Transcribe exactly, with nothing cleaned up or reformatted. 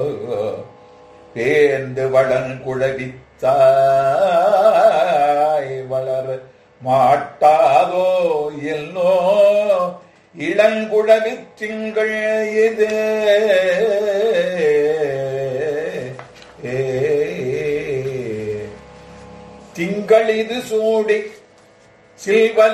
பேந்து வளங்குழவித்தாய் வளர் மாட்டாதோ எல்லோ இளங்குழவி திங்கள் இது திங்கள் இது சூடி சில்வ